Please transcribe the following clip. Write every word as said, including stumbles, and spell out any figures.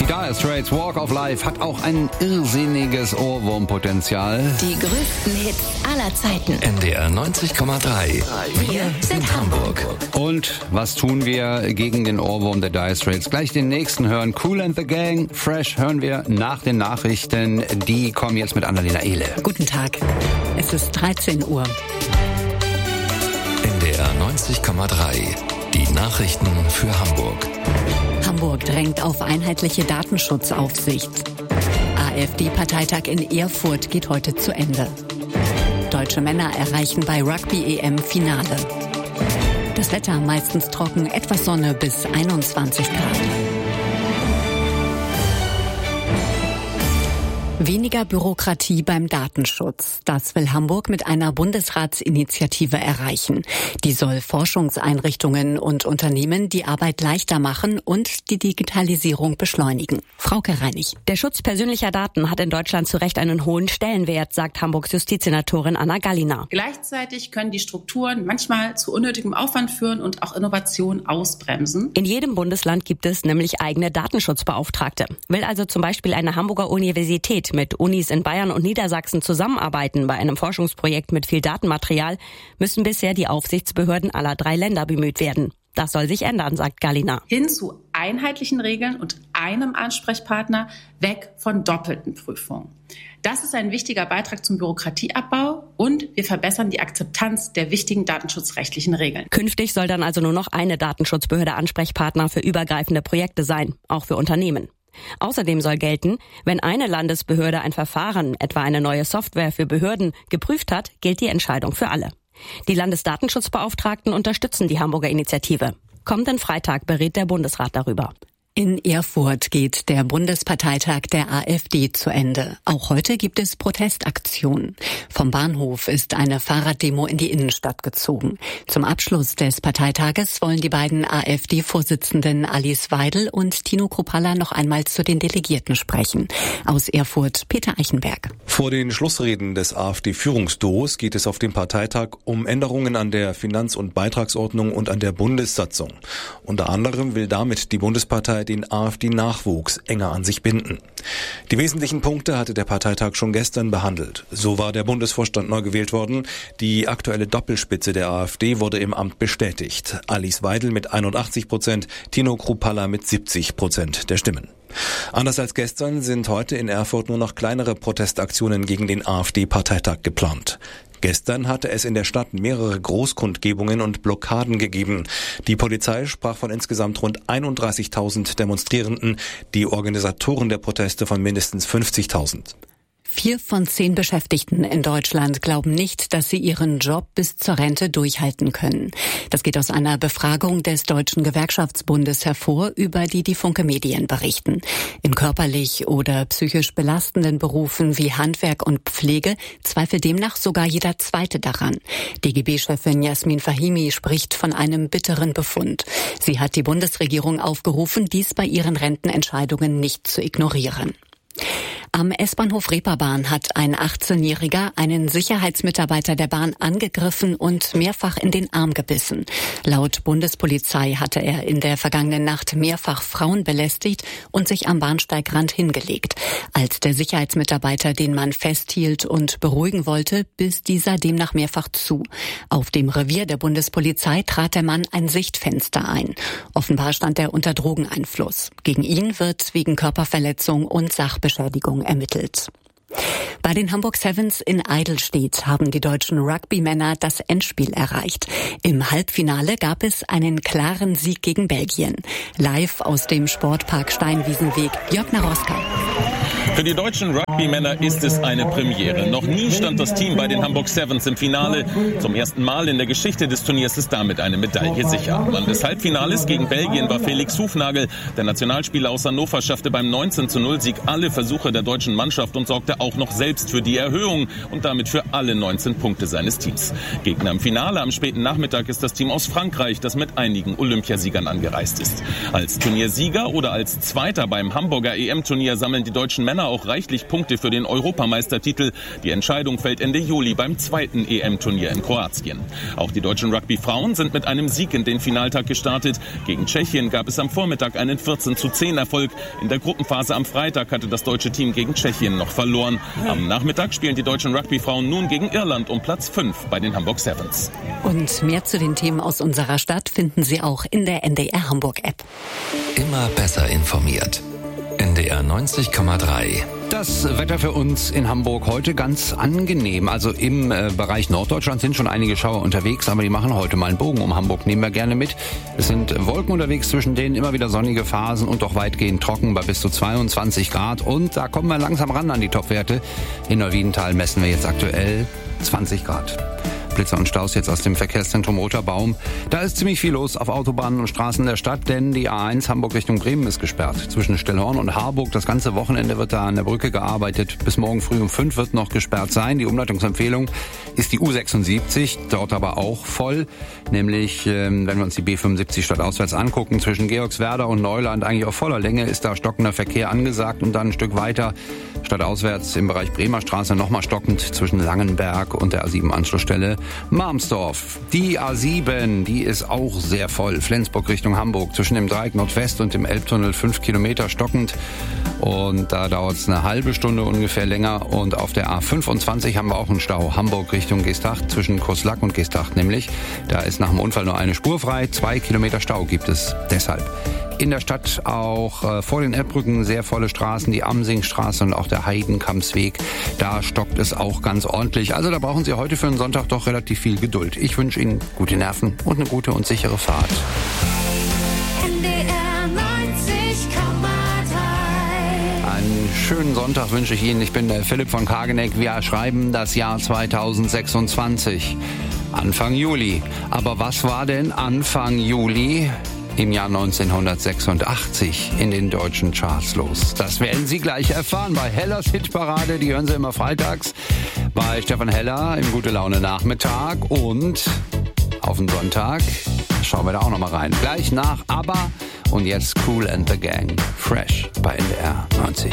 Die Dire Straits Walk of Life hat auch ein irrsinniges Ohrwurmpotenzial. Die größten Hits aller Zeiten. N D R neunzig Komma drei. Wir sind Hamburg. Und was tun wir gegen den Ohrwurm der Dire Straits? Gleich den nächsten hören. Kool and the Gang. Fresh hören wir nach den Nachrichten. Die kommen jetzt mit Annalena Ehle. Guten Tag. Es ist dreizehn Uhr. N D R neunzig Komma drei. Die Nachrichten für Hamburg. Hamburg drängt auf einheitliche Datenschutzaufsicht. AfD-Parteitag in Erfurt geht heute zu Ende. Deutsche Männer erreichen bei Rugby-E M-Finale. Das Wetter meistens trocken, etwas Sonne bis einundzwanzig Grad. Weniger Bürokratie beim Datenschutz. Das will Hamburg mit einer Bundesratsinitiative erreichen. Die soll Forschungseinrichtungen und Unternehmen die Arbeit leichter machen und die Digitalisierung beschleunigen. Frauke Reinig. Der Schutz persönlicher Daten hat in Deutschland zu Recht einen hohen Stellenwert, sagt Hamburgs Justizsenatorin Anna Gallina. Gleichzeitig können die Strukturen manchmal zu unnötigem Aufwand führen und auch Innovation ausbremsen. In jedem Bundesland gibt es nämlich eigene Datenschutzbeauftragte. Will also zum Beispiel eine Hamburger Universität mit Unis in Bayern und Niedersachsen zusammenarbeiten bei einem Forschungsprojekt mit viel Datenmaterial, müssen bisher die Aufsichtsbehörden aller drei Länder bemüht werden. Das soll sich ändern, sagt Gallina. Hin zu einheitlichen Regeln und einem Ansprechpartner, weg von doppelten Prüfungen. Das ist ein wichtiger Beitrag zum Bürokratieabbau und wir verbessern die Akzeptanz der wichtigen datenschutzrechtlichen Regeln. Künftig soll dann also nur noch eine Datenschutzbehörde Ansprechpartner für übergreifende Projekte sein, auch für Unternehmen. Außerdem soll gelten, wenn eine Landesbehörde ein Verfahren, etwa eine neue Software für Behörden, geprüft hat, gilt die Entscheidung für alle. Die Landesdatenschutzbeauftragten unterstützen die Hamburger Initiative. Kommenden Freitag berät der Bundesrat darüber. In Erfurt geht der Bundesparteitag der AfD zu Ende. Auch heute gibt es Protestaktionen. Vom Bahnhof ist eine Fahrraddemo in die Innenstadt gezogen. Zum Abschluss des Parteitages wollen die beiden AfD-Vorsitzenden Alice Weidel und Tino Kruppalla noch einmal zu den Delegierten sprechen. Aus Erfurt Peter Eichenberg. Vor den Schlussreden des AfD-Führungsduos geht es auf dem Parteitag um Änderungen an der Finanz- und Beitragsordnung und an der Bundessatzung. Unter anderem will damit die Bundespartei den AfD-Nachwuchs enger an sich binden. Die wesentlichen Punkte hatte der Parteitag schon gestern behandelt. So war der Bundesvorstand neu gewählt worden. Die aktuelle Doppelspitze der AfD wurde im Amt bestätigt. Alice Weidel mit einundachtzig Prozent, Tino Kruppalla mit siebzig Prozent der Stimmen. Anders als gestern sind heute in Erfurt nur noch kleinere Protestaktionen gegen den AfD-Parteitag geplant. Gestern hatte es in der Stadt mehrere Großkundgebungen und Blockaden gegeben. Die Polizei sprach von insgesamt rund einunddreißigtausend Demonstrierenden, die Organisatoren der Proteste von mindestens fünfzigtausend. Vier von zehn Beschäftigten in Deutschland glauben nicht, dass sie ihren Job bis zur Rente durchhalten können. Das geht aus einer Befragung des Deutschen Gewerkschaftsbundes hervor, über die die Funke Medien berichten. In körperlich oder psychisch belastenden Berufen wie Handwerk und Pflege zweifelt demnach sogar jeder Zweite daran. D G B-Chefin Jasmin Fahimi spricht von einem bitteren Befund. Sie hat die Bundesregierung aufgerufen, dies bei ihren Rentenentscheidungen nicht zu ignorieren. Am S-Bahnhof Reeperbahn hat ein achtzehnjähriger einen Sicherheitsmitarbeiter der Bahn angegriffen und mehrfach in den Arm gebissen. Laut Bundespolizei hatte er in der vergangenen Nacht mehrfach Frauen belästigt und sich am Bahnsteigrand hingelegt. Als der Sicherheitsmitarbeiter den Mann festhielt und beruhigen wollte, biss dieser demnach mehrfach zu. Auf dem Revier der Bundespolizei trat der Mann ein Sichtfenster ein. Offenbar stand er unter Drogeneinfluss. Gegen ihn wird wegen Körperverletzung und Sachbeschädigung ermittelt. Bei den Hamburg Sevens in Eidelstedt haben die deutschen Rugby-Männer das Endspiel erreicht. Im Halbfinale gab es einen klaren Sieg gegen Belgien. Live aus dem Sportpark Steinwiesenweg, Jörg Naroska. Für die deutschen Rugby-Männer ist es eine Premiere. Noch nie stand das Team bei den Hamburg Sevens im Finale. Zum ersten Mal in der Geschichte des Turniers ist damit eine Medaille sicher. Mann des Halbfinales gegen Belgien war Felix Hufnagel. Der Nationalspieler aus Hannover schaffte beim neunzehn zu null Sieg alle Versuche der deutschen Mannschaft und sorgte auch noch selbst für die Erhöhung und damit für alle neunzehn Punkte seines Teams. Gegner im Finale am späten Nachmittag ist das Team aus Frankreich, das mit einigen Olympiasiegern angereist ist. Als Turniersieger oder als Zweiter beim Hamburger E M-Turnier sammeln die deutschen Männer aber auch reichlich Punkte für den Europameistertitel. Die Entscheidung fällt Ende Juli beim zweiten E M-Turnier in Kroatien. Auch die deutschen Rugby-Frauen sind mit einem Sieg in den Finaltag gestartet. Gegen Tschechien gab es am Vormittag einen vierzehn zu zehn Erfolg. In der Gruppenphase am Freitag hatte das deutsche Team gegen Tschechien noch verloren. Am Nachmittag spielen die deutschen Rugby-Frauen nun gegen Irland um Platz fünf bei den Hamburg Sevens. Und mehr zu den Themen aus unserer Stadt finden Sie auch in der N D R Hamburg App. Immer besser informiert. N D R neunzig Komma drei. Das Wetter für uns in Hamburg heute ganz angenehm. Also im äh, Bereich Norddeutschland sind schon einige Schauer unterwegs, aber die machen heute mal einen Bogen um Hamburg. Nehmen wir gerne mit. Es sind Wolken unterwegs, zwischen denen immer wieder sonnige Phasen und doch weitgehend trocken bei bis zu zweiundzwanzig Grad. Und da kommen wir langsam ran an die Topwerte. In Neuwiedental messen wir jetzt aktuell zwanzig Grad. Blitzer und Staus jetzt aus dem Verkehrszentrum Roter Baum. Da ist ziemlich viel los auf Autobahnen und Straßen der Stadt, denn die A eins Hamburg Richtung Bremen ist gesperrt. Zwischen Stellhorn und Harburg das ganze Wochenende wird da an der Brücke gearbeitet. Bis morgen früh um fünf wird noch gesperrt sein. Die Umleitungsempfehlung ist die U sechsundsiebzig, dort aber auch voll. Nämlich, wenn wir uns die B fünfundsiebzig stadtauswärts angucken, zwischen Georgswerda und Neuland eigentlich auf voller Länge ist da stockender Verkehr angesagt und dann ein Stück weiter stadtauswärts im Bereich Bremer Straße nochmal stockend zwischen Langenberg und der A sieben Anschlussstelle Marmsdorf. Die A sieben, die ist auch sehr voll. Flensburg Richtung Hamburg. Zwischen dem Dreieck Nordwest und dem Elbtunnel fünf Kilometer stockend. Und da dauert es eine halbe Stunde ungefähr länger. Und auf der A fünfundzwanzig haben wir auch einen Stau. Hamburg Richtung Geesthacht, zwischen Kurslack und Geesthacht nämlich. Da ist nach dem Unfall nur eine Spur frei. Zwei Kilometer Stau gibt es deshalb. In der Stadt auch äh, vor den Elbbrücken sehr volle Straßen, die Amsingstraße und auch der Heidenkampsweg. Da stockt es auch ganz ordentlich. Also da brauchen Sie heute für einen Sonntag doch relativ viel Geduld. Ich wünsche Ihnen gute Nerven und eine gute und sichere Fahrt. N D R neunzig Komma drei. Einen schönen Sonntag wünsche ich Ihnen. Ich bin der Philipp von Kageneck. Wir schreiben das Jahr zweitausendsechsundzwanzig. Anfang Juli. Aber was war denn Anfang Juli im Jahr neunzehnhundertsechsundachtzig in den deutschen Charts los? Das werden Sie gleich erfahren bei Hellers Hitparade. Die hören Sie immer freitags bei Stefan Heller im Gute Laune Nachmittag. Und auf den Sonntag schauen wir da auch noch mal rein. Gleich nach ABBA und jetzt Kool and the Gang. Fresh bei N D R neunzig